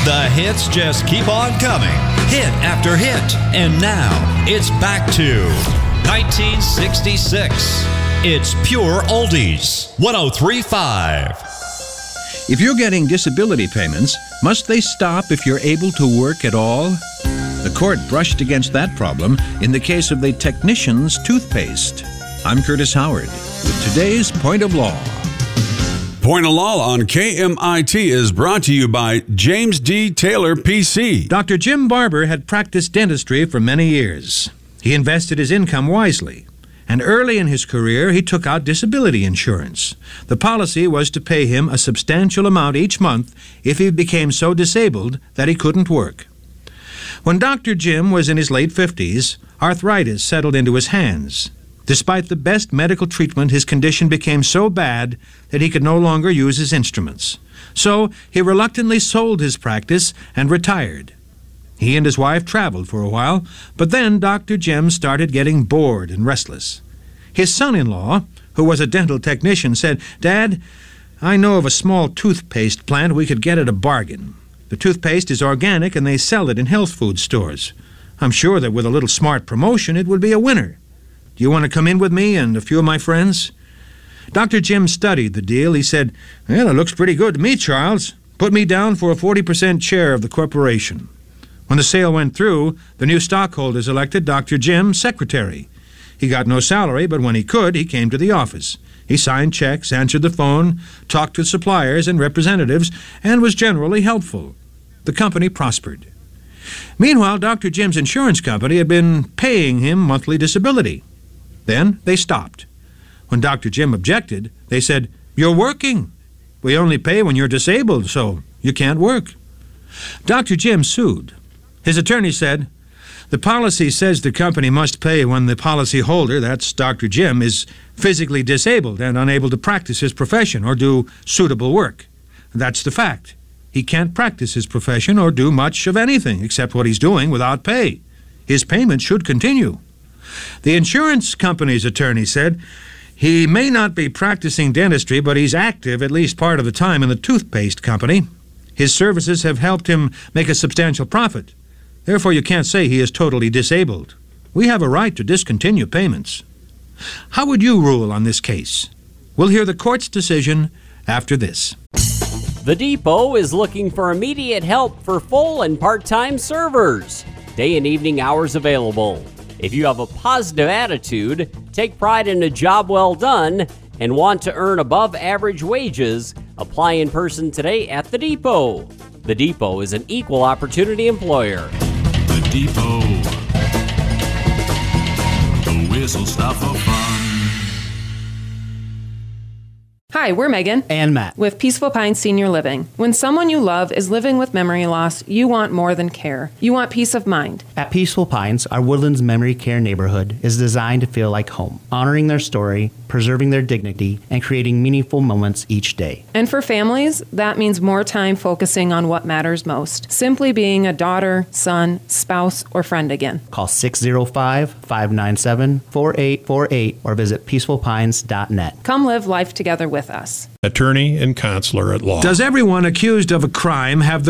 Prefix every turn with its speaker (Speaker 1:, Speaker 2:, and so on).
Speaker 1: The hits just keep on coming, hit after hit. And now, it's back to 1966. It's Pure Oldies, 103.5.
Speaker 2: If you're getting disability payments, must they stop if you're able to work at all? The court brushed against that problem in the case of the Technician's Toothpaste. I'm Curtis Howard with today's Point of Law.
Speaker 3: Point of Law on KMIT is brought to you by James D. Taylor, PC.
Speaker 2: Dr. Jim Barber had practiced dentistry for many years. He invested his income wisely, and early in his career he took out disability insurance. The policy was to pay him a substantial amount each month if he became so disabled that he couldn't work. When Dr. Jim was in his late 50s, arthritis settled into his hands. Despite the best medical treatment, his condition became so bad that he could no longer use his instruments. So he reluctantly sold his practice and retired. He and his wife traveled for a while, but then Dr. Jim started getting bored and restless. His son-in-law, who was a dental technician, said, "Dad, I know of a small toothpaste plant we could get at a bargain. The toothpaste is organic and they sell it in health food stores. I'm sure that with a little smart promotion it would be a winner. Do you want to come in with me and a few of my friends?" Dr. Jim studied the deal. He said, "Well, it looks pretty good to me, Charles. Put me down for a 40% share of the corporation." When the sale went through, the new stockholders elected Dr. Jim secretary. He got no salary, but when he could, he came to the office. He signed checks, answered the phone, talked to suppliers and representatives, and was generally helpful. The company prospered. Meanwhile, Dr. Jim's insurance company had been paying him monthly disability. Then they stopped. When Dr. Jim objected, they said, "You're working. We only pay when you're disabled, so you can't work." Dr. Jim sued. His attorney said, "The policy says the company must pay when the policyholder, that's Dr. Jim, is physically disabled and unable to practice his profession or do suitable work. That's the fact. He can't practice his profession or do much of anything except what he's doing without pay. His payment should continue." The insurance company's attorney said, "He may not be practicing dentistry, but he's active at least part of the time in the toothpaste company. His services have helped him make a substantial profit. Therefore, you can't say he is totally disabled. We have a right to discontinue payments." How would you rule on this case? We'll hear the court's decision after this.
Speaker 4: The Depot is looking for immediate help for full and part-time servers. Day and evening hours available. If you have a positive attitude, take pride in a job well done, and want to earn above average wages, apply in person today at The Depot. The Depot is an equal opportunity employer.
Speaker 5: The Depot. The whistle stop for fun.
Speaker 6: Hi, we're Megan
Speaker 7: and Matt
Speaker 6: with Peaceful Pines Senior Living. When someone you love is living with memory loss, you want more than care. You want peace of mind.
Speaker 7: At Peaceful Pines, our Woodlands Memory Care neighborhood is designed to feel like home, honoring their story, preserving their dignity, and creating meaningful moments each day.
Speaker 6: And for families, that means more time focusing on what matters most. Simply being a daughter, son, spouse, or friend again.
Speaker 7: Call 605-597-4848 or visit peacefulpines.net.
Speaker 6: Come live life together with us.
Speaker 8: Attorney and counselor at law.
Speaker 2: Does everyone accused of a crime have the